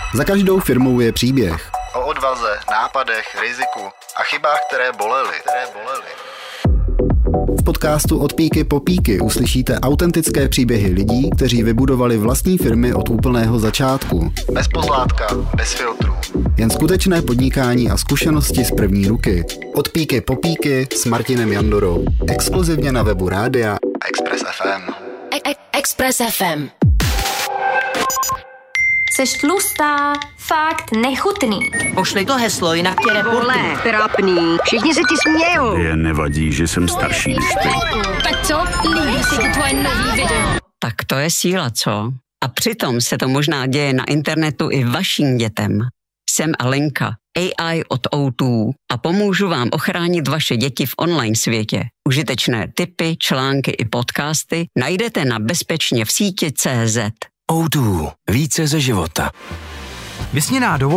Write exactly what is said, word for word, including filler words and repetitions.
Za každou firmou je příběh. O odvaze, nápadech, riziku a chybách, které bolely. Které bolely. V podcastu Od píky po píky uslyšíte autentické příběhy lidí, kteří vybudovali vlastní firmy od úplného začátku. Bez pozlátka, bez filtrů. Jen skutečné podnikání a zkušenosti z první ruky. Od píky po píky s Martinem Jandorou. Exkluzivně na webu Rádia Express ef em. Express ef em. Seš tlustá, fakt nechutný. Pošli to heslo, jinak tě reportuju. Vole, trapný, všichni se ti smějou. Je nevadí, že jsem starší než ty. Tak co? Líbí se ti tvoje nový video? Tak to je síla, co? A přitom se to možná děje na internetu i vašim dětem. Jsem Alenka, A I od ó dva a pomůžu vám ochránit vaše děti v online světě. Užitečné tipy, články i podcasty najdete na bezpečně v síti tečka cé zet. ó dva. Více ze života. Vysněná dovolená